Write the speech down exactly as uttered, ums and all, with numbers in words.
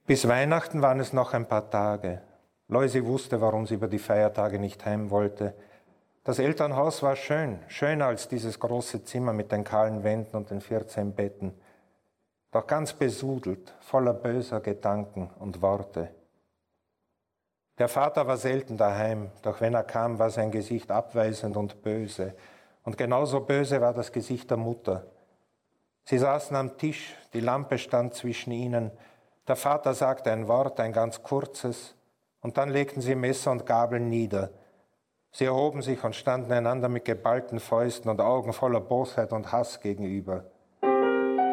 Bis Weihnachten waren es noch ein paar Tage. Loisi wusste, warum sie über die Feiertage nicht heim wollte. Das Elternhaus war schön, schöner als dieses große Zimmer mit den kahlen Wänden und den vierzehn Betten. Doch ganz besudelt, voller böser Gedanken und Worte. Der Vater war selten daheim, doch wenn er kam, war sein Gesicht abweisend und böse. Und genauso böse war das Gesicht der Mutter. Sie saßen am Tisch, die Lampe stand zwischen ihnen. Der Vater sagte ein Wort, ein ganz kurzes, und dann legten sie Messer und Gabeln nieder. Sie erhoben sich und standen einander mit geballten Fäusten und Augen voller Bosheit und Hass gegenüber.